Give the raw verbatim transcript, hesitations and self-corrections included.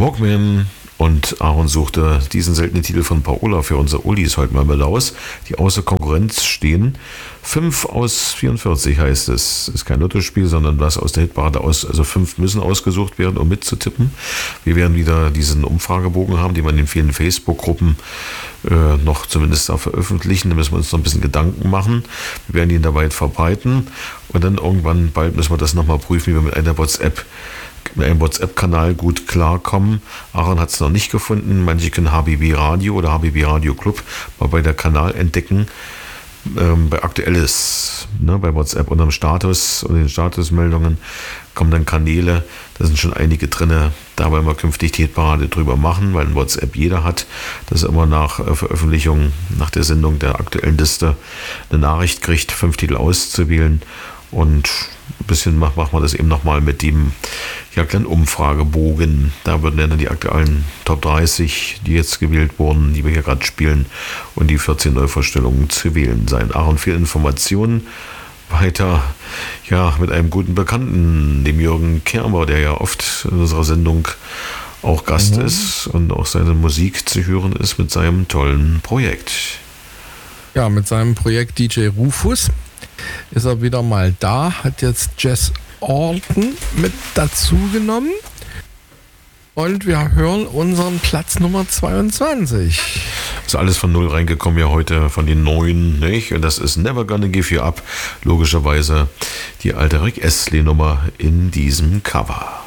Walkman. Und Aaron suchte diesen seltenen Titel von Paola für unser Ulis heute mal mit aus, die außer Konkurrenz stehen. fünf aus vierundvierzig heißt es. Ist kein Lottospiel, sondern was aus der Hitparade aus. Also fünf müssen ausgesucht werden, um mitzutippen. Wir werden wieder diesen Umfragebogen haben, den wir in den vielen Facebook-Gruppen äh, noch zumindest da veröffentlichen. Da müssen wir uns noch ein bisschen Gedanken machen. Wir werden ihn da weit verbreiten. Und dann irgendwann bald müssen wir das nochmal prüfen, wie wir mit einer WhatsApp mit einem WhatsApp-Kanal gut klarkommen. Aaron hat es noch nicht gefunden. Manche können H B B Radio oder H B B Radio Club mal bei der Kanal entdecken. Ähm, bei Aktuelles, ne, bei WhatsApp unterm Status und den Statusmeldungen kommen dann Kanäle. Da sind schon einige drin. Da wollen wir künftig die Hitparade drüber machen, weil ein WhatsApp jeder hat, dass er immer nach äh, Veröffentlichung, nach der Sendung der aktuellen Liste eine Nachricht kriegt, fünf Titel auszuwählen. Und ein bisschen machen mach wir das eben nochmal mit dem ja, kleinen Umfragebogen. Da würden dann die aktuellen Top dreißig, die jetzt gewählt wurden, die wir hier gerade spielen, und die vierzehn Neuvorstellungen zu wählen sein. Aaron, viel Informationen. Weiter ja, mit einem guten Bekannten, dem Jürgen Kerber, der ja oft in unserer Sendung auch Gast mhm. ist und auch seine Musik zu hören ist mit seinem tollen Projekt. Ja, mit seinem Projekt D J Rufus ist er wieder mal da, hat jetzt Jess Orton mit dazu genommen und wir hören unseren Platz Nummer zweiundzwanzig. Ist alles von null reingekommen ja heute, von den neuen, nicht? Und das ist Never Gonna Give You Up, logischerweise die alte Rick Astley Nummer in diesem Cover.